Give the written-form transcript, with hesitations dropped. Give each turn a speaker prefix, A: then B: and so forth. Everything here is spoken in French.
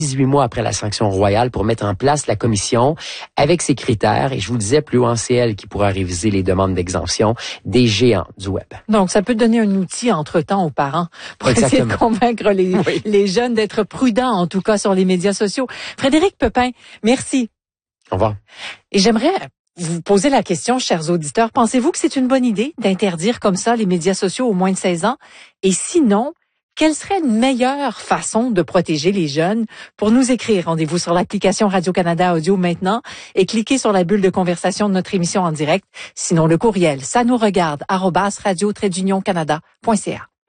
A: 18 mois après la sanction royale pour mettre en place la commission avec ses critères. Et je vous disais, plus loin, c'est elle qui pourra réviser les demandes d'exemption des géants du web.
B: Donc, ça peut donner un outil entre-temps aux parents pour essayer de convaincre les jeunes d'être prudents, en tout cas, sur les médias sociaux. Frédéric Pepin, merci.
A: Au revoir.
B: Et j'aimerais vous poser la question, chers auditeurs. Pensez-vous que c'est une bonne idée d'interdire comme ça les médias sociaux aux moins de 16 ans? Et sinon, quelle serait une meilleure façon de protéger les jeunes? Pour nous écrire, rendez-vous sur l'application Radio-Canada Audio maintenant et cliquez sur la bulle de conversation de notre émission en direct. Sinon, le courriel, ça nous regarde, @radio-canada.ca.